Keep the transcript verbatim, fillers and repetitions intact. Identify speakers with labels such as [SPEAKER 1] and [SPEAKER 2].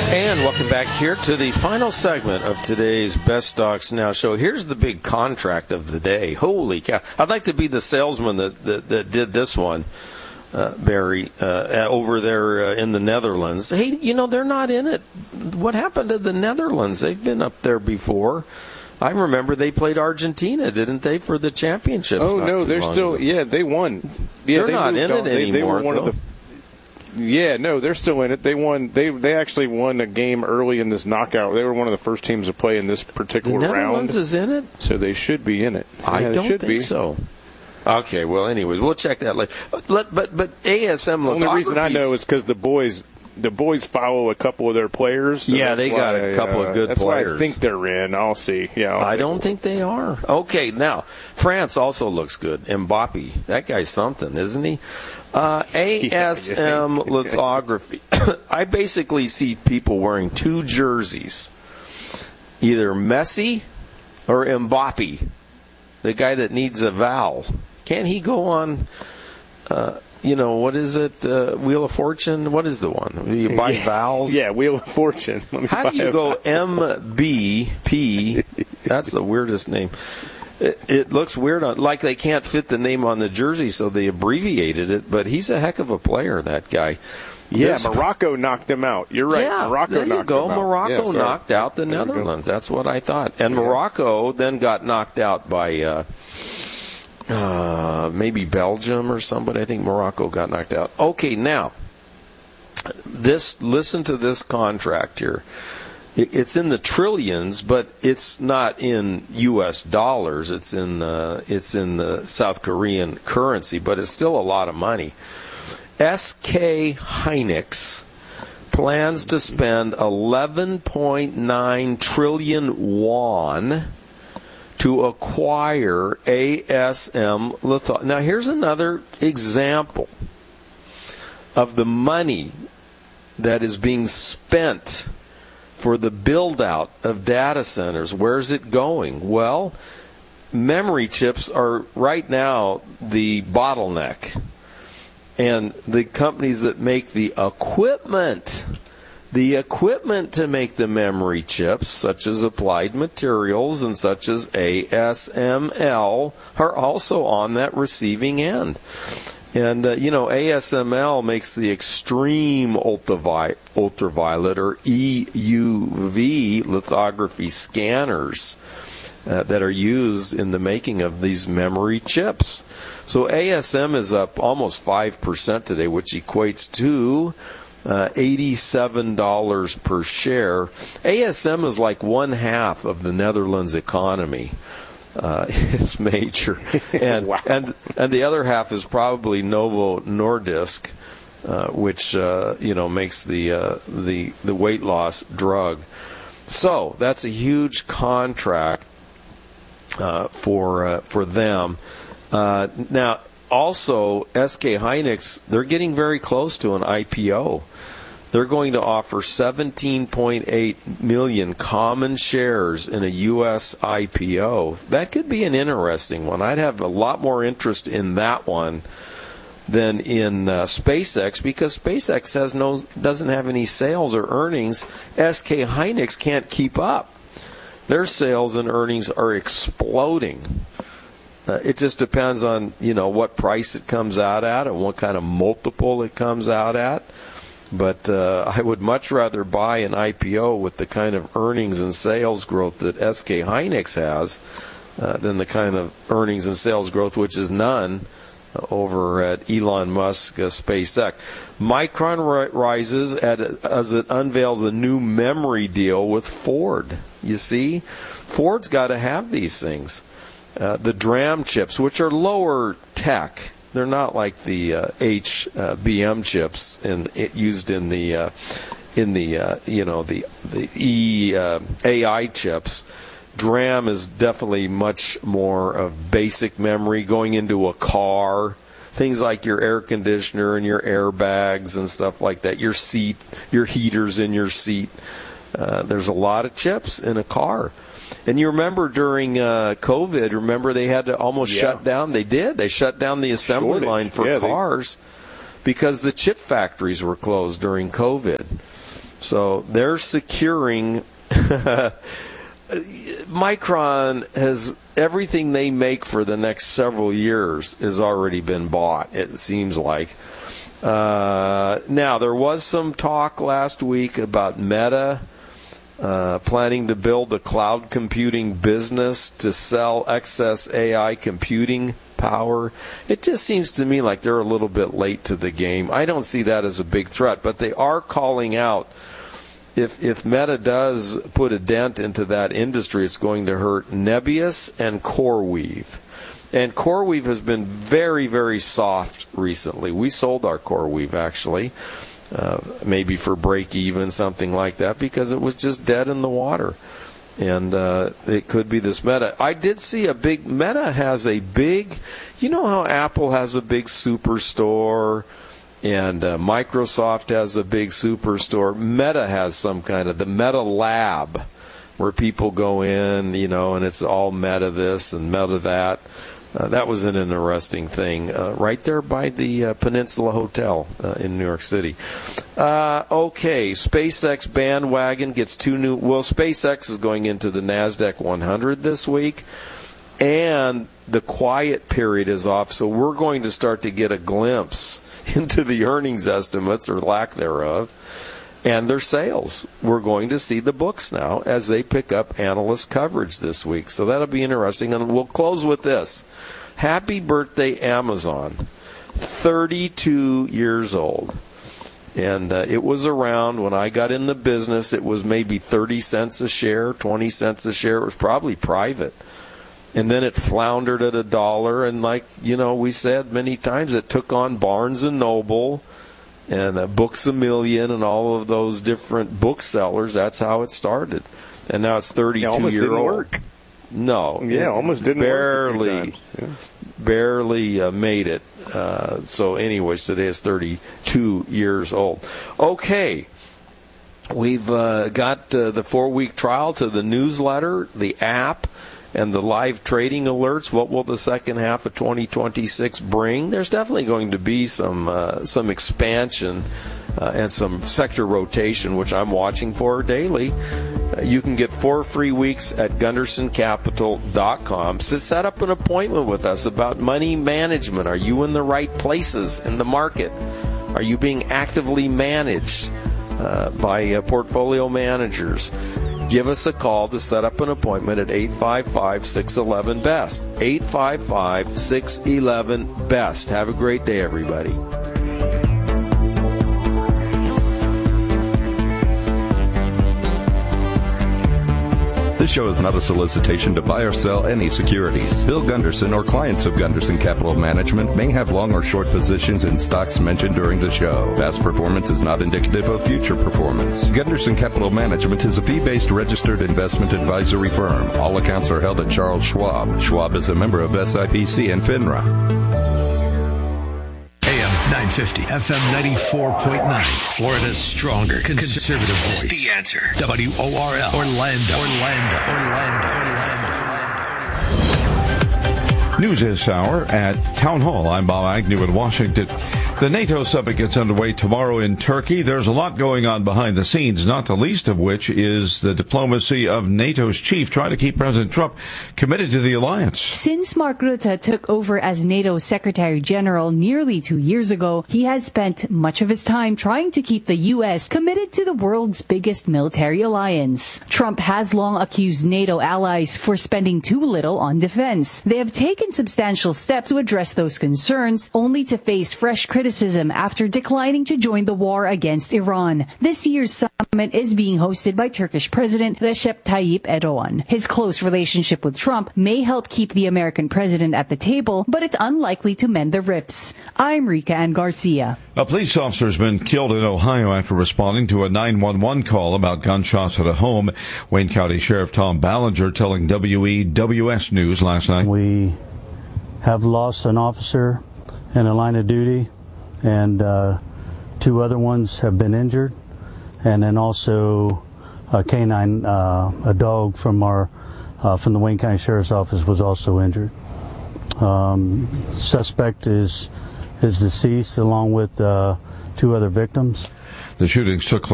[SPEAKER 1] And welcome back here to the final segment of today's Best Stocks Now show. Here's the big contract of the day. Holy cow. I'd like to be the salesman that, that, that did this one, uh, Barry, uh, over there uh, in the Netherlands. Hey, you know, they're not in it. What happened to the Netherlands? They've been up there before. I remember they played Argentina, didn't they, for the championships?
[SPEAKER 2] Oh, no, they're still, ago. yeah, they won. Yeah,
[SPEAKER 1] they're
[SPEAKER 2] they
[SPEAKER 1] not in
[SPEAKER 2] on.
[SPEAKER 1] it anymore,
[SPEAKER 2] they, they were one
[SPEAKER 1] though.
[SPEAKER 2] Of the, Yeah, no, they're still in it. They won. They they actually won a game early in this knockout. They were one of the first teams to play in this particular
[SPEAKER 1] the
[SPEAKER 2] round.
[SPEAKER 1] Netherlands is in it,
[SPEAKER 2] so they should be in it.
[SPEAKER 1] I
[SPEAKER 2] yeah,
[SPEAKER 1] don't
[SPEAKER 2] should
[SPEAKER 1] think
[SPEAKER 2] be.
[SPEAKER 1] so. Okay, well, anyways, we'll check that later. But but, but A S M.
[SPEAKER 2] The only reason I know is because the boys the boys follow a couple of their players. So
[SPEAKER 1] yeah, they got a couple
[SPEAKER 2] uh,
[SPEAKER 1] of good
[SPEAKER 2] that's
[SPEAKER 1] players.
[SPEAKER 2] Why I think they're in. I'll see. Yeah, I'll
[SPEAKER 1] I don't think they are. Okay, now France also looks good. Mbappe, that guy's something, isn't he? Uh, A S M lithography. I basically see people wearing two jerseys, either Messi or Mbappe, the guy that needs a vowel. Can't he go on, uh, you know, what is it, uh, Wheel of Fortune? What is the one? You buy
[SPEAKER 2] yeah.
[SPEAKER 1] vowels?
[SPEAKER 2] Yeah, Wheel of Fortune.
[SPEAKER 1] How do you go M B P? That's the weirdest name. It, it looks weird, on, like they can't fit the name on the jersey, so they abbreviated it. But he's a heck of a player, that guy.
[SPEAKER 2] Yeah,
[SPEAKER 1] There's,
[SPEAKER 2] Morocco knocked them out. You're right.
[SPEAKER 1] Yeah,
[SPEAKER 2] Morocco
[SPEAKER 1] there you
[SPEAKER 2] knocked
[SPEAKER 1] go.
[SPEAKER 2] them out.
[SPEAKER 1] Morocco
[SPEAKER 2] yeah,
[SPEAKER 1] knocked out the
[SPEAKER 2] there
[SPEAKER 1] Netherlands. That's what I thought. And
[SPEAKER 2] yeah.
[SPEAKER 1] Morocco then got knocked out by uh, uh, maybe Belgium or somebody. I think Morocco got knocked out. Okay, now this. Listen to this contract here. It's in the trillions, but it's not in U S dollars. It's in uh, it's in the South Korean currency, but it's still a lot of money. S K Hynix plans to spend eleven point nine trillion won to acquire A S M Litho. Now, here's another example of the money that is being spent for the build-out of data centers. Where's it going? Well, memory chips are right now the bottleneck. And the companies that make the equipment, the equipment to make the memory chips, such as Applied Materials and such as A S M L, are also on that receiving end. And, uh, you know, A S M L makes the extreme ultravi- ultraviolet, or E U V, lithography scanners uh, that are used in the making of these memory chips. So A S M is up almost five percent today, which equates to uh, eighty-seven dollars per share. A S M is like one half of the Netherlands economy. Uh, it's major, and
[SPEAKER 2] wow.
[SPEAKER 1] and and the other half is probably Novo Nordisk, uh, which uh, you know makes the uh, the the weight loss drug. So that's a huge contract uh, for uh, for them. Uh, now, also S K Hynix, they're getting very close to an I P O. They're going to offer seventeen point eight million common shares in a U S I P O. That could be an interesting one. I'd have a lot more interest in that one than in uh, SpaceX, because SpaceX has no doesn't have any sales or earnings. S K Hynix can't keep up. Their sales and earnings are exploding. Uh, it just depends on, you know, what price it comes out at and what kind of multiple it comes out at. But uh, I would much rather buy an I P O with the kind of earnings and sales growth that S K Hynix has uh, than the kind of earnings and sales growth, which is none, uh, over at Elon Musk uh, SpaceX. Micron ri- rises at, as it unveils a new memory deal with Ford. You see, Ford's got to have these things. Uh, the DRAM chips, which are lower tech. They're not like the uh, H B M chips in, it used in the uh, in the uh, you know the the E uh, A I chips. DRAM is definitely much more of basic memory going into a car. Things like your air conditioner and your airbags and stuff like that. Your seat, your heaters in your seat. Uh, there's a lot of chips in a car. And you remember during uh, COVID, remember they had to almost
[SPEAKER 2] yeah.
[SPEAKER 1] shut down. They did. They shut down the assembly
[SPEAKER 2] Shortage.
[SPEAKER 1] line for
[SPEAKER 2] yeah,
[SPEAKER 1] cars
[SPEAKER 2] they...
[SPEAKER 1] because the chip factories were closed during COVID. So they're securing. Micron has everything they make for the next several years has already been bought, it seems like. Uh, now, there was some talk last week about Meta uh, planning to build a cloud computing business to sell excess A I computing power. It just seems to me like they're a little bit late to the game. I don't see that as a big threat, but they are calling out if if Meta does put a dent into that industry, it's going to hurt Nebius and CoreWeave. And CoreWeave has been very, very soft recently. We sold our CoreWeave, actually, uh, maybe for break-even, something like that, because it was just dead in the water. And uh, it could be this Meta. I did see a big, Meta has a big, you know how Apple has a big superstore and uh, Microsoft has a big superstore? Meta has some kind of, the Meta Lab, where people go in, you know, and it's all Meta this and Meta that. Uh, that was an interesting thing, uh, right there by the uh, Peninsula Hotel uh, in New York City. Uh, okay, SpaceX bandwagon gets two new. Well, SpaceX is going into the NASDAQ one hundred this week, and the quiet period is off, so we're going to start to get a glimpse into the earnings estimates, or lack thereof, and their sales. We're going to see the books now as they pick up analyst coverage this week. So that'll be interesting. And we'll close with this. Happy birthday, Amazon. thirty-two years old. And uh, it was around when I got in the business, it was maybe thirty cents a share, twenty cents a share. It was probably private. And then it floundered at a dollar. And like, you know, we said many times, it took on Barnes and Noble and uh, Books A Million and all of those different booksellers. That's how it started. And now it's thirty-two year old.
[SPEAKER 2] Work.
[SPEAKER 1] No.
[SPEAKER 2] Yeah,
[SPEAKER 1] it
[SPEAKER 2] almost didn't
[SPEAKER 1] barely,
[SPEAKER 2] work. Yeah.
[SPEAKER 1] Barely uh, made it. Uh, so anyways, today is thirty-two years old. Okay. We've uh, got uh, the four-week trial to the newsletter, the app, and the live trading alerts. What will the second half of twenty twenty-six bring? There's definitely going to be some uh, some expansion uh, and some sector rotation, which I'm watching for daily. Uh, you can get four free weeks at gunderson capital dot com. So set up an appointment with us about money management. Are you in the right places in the market? Are you being actively managed uh, by uh, portfolio managers? Give us a call to set up an appointment at eight five five, six one one, B E S T. eight five five, six one one, B E S T. Have a great day, everybody.
[SPEAKER 3] This show is not a solicitation to buy or sell any securities. Bill Gunderson or clients of Gunderson Capital Management may have long or short positions in stocks mentioned during the show. Past performance is not indicative of future performance. Gunderson Capital Management is a fee-based registered investment advisory firm. All accounts are held at Charles Schwab. Schwab is a member of S I P C and FINRA.
[SPEAKER 4] nine fifty, F M ninety-four point nine, Florida's stronger conservative voice. The Answer. W O R L. Orlando. Orlando. Orlando. Orlando.
[SPEAKER 5] News this hour at Town Hall. I'm Bob Agnew in Washington. The NATO summit gets underway tomorrow in Turkey. There's a lot going on behind the scenes, not the least of which is the diplomacy of NATO's chief trying to keep President Trump committed to the alliance.
[SPEAKER 6] Since Mark Rutte took over as NATO Secretary General nearly two years ago, he has spent much of his time trying to keep the U S committed to the world's biggest military alliance. Trump has long accused NATO allies for spending too little on defense. They have taken substantial steps to address those concerns, only to face fresh criticism after declining to join the war against Iran. This year's summit is being hosted by Turkish President Recep Tayyip Erdogan. His close relationship with Trump may help keep the American president at the table, but it's unlikely to mend the rifts. I'm Rika Ann Garcia.
[SPEAKER 5] A police officer has been killed in Ohio after responding to a nine one one call about gunshots at a home. Wayne County Sheriff Tom Ballinger telling W E W S News last night.
[SPEAKER 7] We have lost an officer in a line of duty, and uh, two other ones have been injured, and then also a canine, uh, a dog from our uh, from the Wayne County Sheriff's Office was also injured. Um, suspect is is deceased along with uh, two other victims.
[SPEAKER 5] The shootings took place